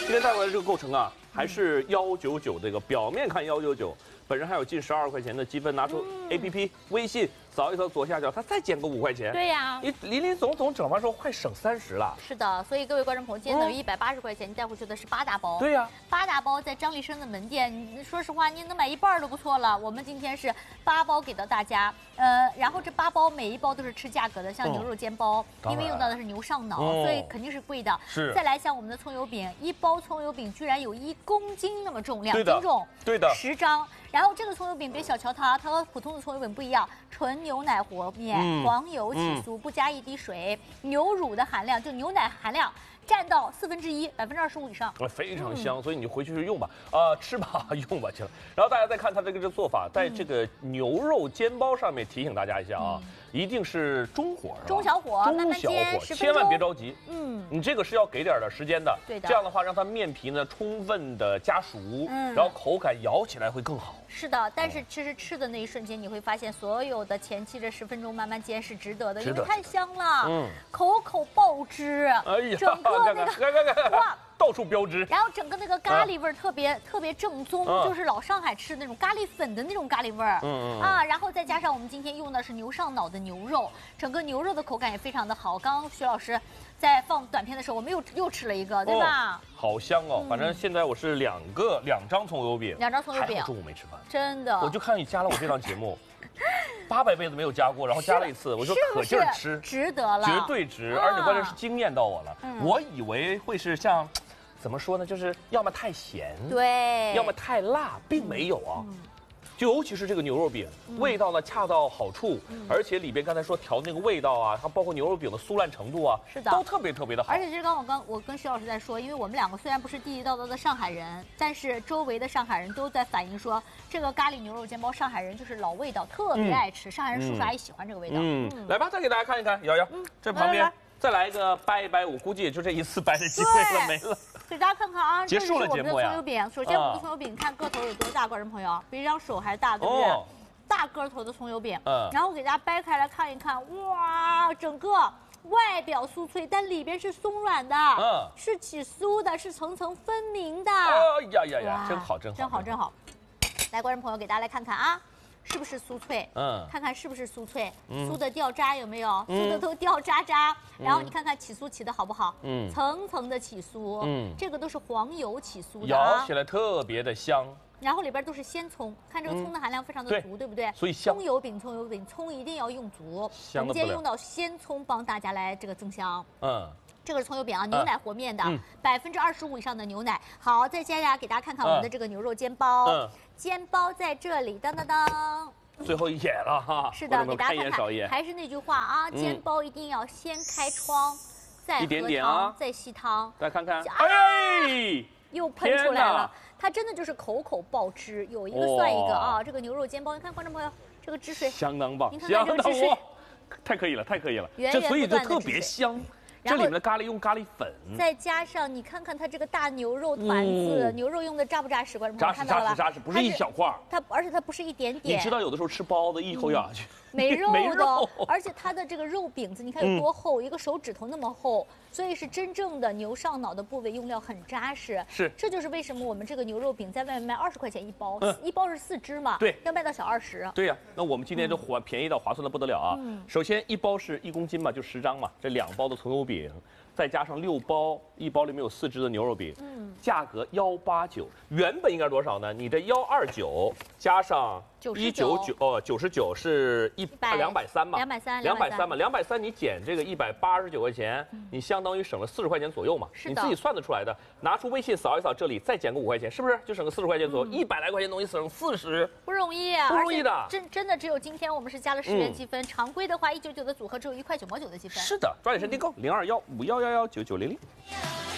今天带过来这个构成啊，还是199这个，表面看199，本身还有近12块钱的积分，拿出 APP 微信扫一扫左下角，它再减个5块钱。 对呀， 你林总整完之后快省30了。 是的，所以各位观众朋友，今天等于180块钱，你带回去的是8大包。 对呀 ，8大包在张立生的门店，你说实话，你能买一半都不错了。我们今天是8包给到大家，然后这8包每一包都是吃价格的，像牛肉煎包，因为用到的是牛上脑，所以肯定是贵的。 是。 再来像我们的葱油饼，一包葱油饼居然有1公斤那么重，2斤重。 对的。 10张。 然后这个葱油饼别小瞧它，它和普通的葱油饼不一样，纯牛奶和面，黄油起酥，不加一滴水，牛乳的含量就牛奶含量占到1/4%，25%以上， 非常香。所以你回去就用吧，吃吧，用吧去了。然后大家再看它这个做法，在这个牛肉煎包上面提醒大家一下啊，一定是中火， 中小火，慢慢煎， 千万别着急。你这个是要给点的时间的， 对的。 这样的话让它面皮呢充分的加熟，然后口感咬起来会更好。 是的，但是其实吃的那一瞬间，你会发现所有的前期这10分钟慢慢煎是值得的，因为太香了，口口爆汁， 哎呀， 整个那个哇，到处飙汁， 然后整个那个咖喱味儿特别正宗，就是老上海吃的那种咖喱粉的那种咖喱味儿，然后再加上我们今天用的是牛上脑的牛肉，整个牛肉的口感也非常的好。刚刚徐老师在放短片的时候，我们又吃了一个，对吧？ 好香哦！反正现在我是2张葱油饼，2 张葱油饼， 中午没吃饭， 真的， 我就看你加了我这档节目。800辈子没有加过，然后加了一次，我说可劲儿吃， 值得了， 绝对值，而且关键是惊艳到我了。我以为会是像，怎么说呢，就是要么太咸， 对， 要么太辣，并没有啊。就尤其是这个牛肉饼，味道呢恰到好处，而且里边刚才说调那个味道啊，它包括牛肉饼的酥烂程度啊， 是的， 都特别的好。 而且其实我跟徐老师在说，因为我们2个虽然不是地地道道的上海人，但是周围的上海人都在反映说，这个咖喱牛肉煎包上海人就是老味道，特别爱吃，上海人叔叔阿姨喜欢这个味道。 来吧，再给大家看一看，瑶瑶，这旁边再来一个掰一掰，我估计也就这一次掰的机会了，没了。 给大家看看啊， 结束了节目呀。 这是我们的葱油饼，首先我们的葱油饼，看个头有多大，观众朋友，比这张手还大，对不对？大个头的葱油饼，然后给大家掰开来看一看，哇，整个外表酥脆，但里边是松软的，是起酥的，是层层分明的。 哎呀，真好，真好。 来，观众朋友，给大家来看看啊。 是不是酥脆？看看是不是酥脆，酥的掉渣有没有？酥的都掉渣渣。然后你看看起酥起的好不好？层层的起酥。这个都是黄油起酥的， 咬起来特别的香。 然后里边都是鲜葱，看这个葱的含量非常的足，对不对？ 所以香。 葱油饼，葱一定要用足。我们今天用到鲜葱，帮大家来这个增香。这个是葱油饼啊，牛奶和面的，25%以上的牛奶。好，再接下来给大家看看我们的这个牛肉煎包。煎包在这里，当当当。 最后一眼了哈。 是的，给大家看看，还是那句话啊，煎包一定要先开窗，再喝汤，再吸汤。 再看看，哎， 又喷出来了，它真的就是口口爆汁，有一个算一个啊。这个牛肉煎包，你看观众朋友，这个汁水相当棒， 你看看这个汁水， 太可以了，这所以就特别香。 这里面的咖喱用咖喱粉， 再加上你看看它这个大牛肉团子，牛肉用的扎不扎实？观众朋友看到了吧？ 扎实，不是一小块。 而且它不是一点点。 你知道有的时候吃包子一口咬下去没肉的，而且它的这个肉饼子，你看有多厚，一个手指头那么厚，所以是真正的牛上脑的部位用料很扎实。 是， 这就是为什么我们这个牛肉饼在外面卖20块钱一包，一包是4只嘛， 对， 要卖到小20。 对呀，那我们今天这便宜到划算的不得了啊！首先一包是1公斤嘛，就10张嘛，这2包的葱油饼。 再加上6包，一包里面有4只的牛肉饼，价格189，原本应该是多少呢？你的129加上199，99是230嘛？230嘛，230你减这个189块钱，你相当于省了40块钱左右嘛？你自己算得出来的，拿出微信扫一扫这里，再减个5块钱，是不是就省个40块钱左右？100来块钱东西省40， 不容易啊， 不容易的。 真的只有今天我们是加了10元积分，常规的话199的组合只有1块9毛9的积分。 是的，抓紧时间订购0215119900。